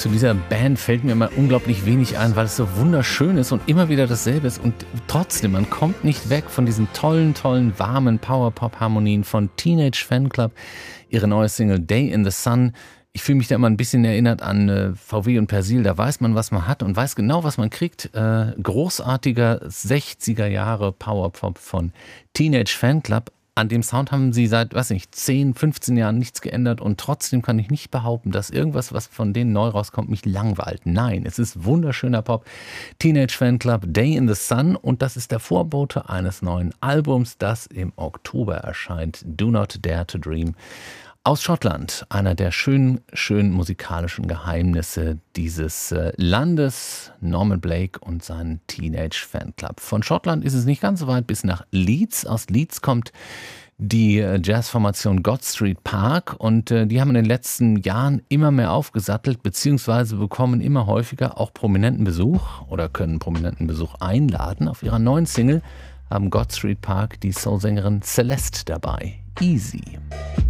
Zu dieser Band fällt mir immer unglaublich wenig ein, weil es so wunderschön ist und immer wieder dasselbe ist. Und trotzdem, man kommt nicht weg von diesen tollen, warmen Power-Pop-Harmonien von Teenage Fanclub. Ihre neue Single Day in the Sun. Ich fühle mich da immer ein bisschen erinnert an VW und Persil. Da weiß man, was man hat und weiß genau, was man kriegt. Großartiger 60er Jahre Power-Pop von Teenage Fanclub. An dem Sound haben sie seit, 10, 15 Jahren nichts geändert und trotzdem kann ich nicht behaupten, dass irgendwas, was von denen neu rauskommt, mich langweilt. Nein, es ist wunderschöner Pop. Teenage Fanclub, Day in the Sun, und das ist der Vorbote eines neuen Albums, das im Oktober erscheint. Do Not Dare to Dream. Aus Schottland, einer der schönen musikalischen Geheimnisse dieses Landes, Norman Blake und sein Teenage Fanclub. Von Schottland ist es nicht ganz so weit bis nach Leeds. Aus Leeds kommt die Jazzformation God Street Park und die haben in den letzten Jahren immer mehr aufgesattelt, beziehungsweise bekommen immer häufiger auch prominenten Besuch oder können prominenten Besuch einladen. Auf ihrer neuen Single haben God Street Park die Soulsängerin Celeste dabei. Easy.